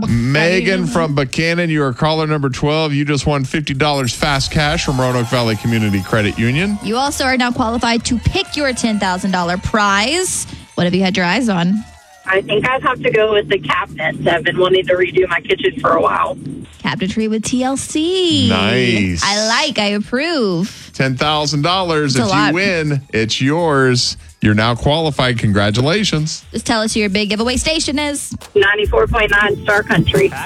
Megan from Buchanan, you are caller number 12. You just won $50 fast cash from Roanoke Valley Community Credit Union. You also are now qualified to pick your $10,000 prize. What have you had your eyes on? I think I'd have to go with the cabinets. I've been wanting to redo my kitchen for a while. Cabinetry with TLC. Nice. I approve. $10,000. If you win, it's yours. You're now qualified. Congratulations. Just tell us who your big giveaway station is. 94.9 Star Country.